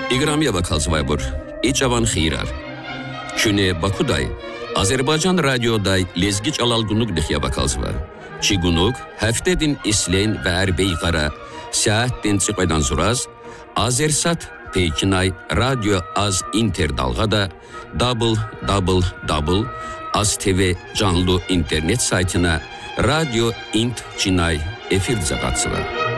İqramiya bakalsıvaybur, İçavan xirar. Küne Bakuday, Azerbaycan radyoday lezgi çalalgunluk dixya bakalsıvar. Çigunuk, heftedin isleyn ve erbeyqara, saatdin çıqaydan zuraz, Azersat Peykinay radyo az interdalğada www Az TV canlı internet saytına radyo int cinay efir zaqatsılar.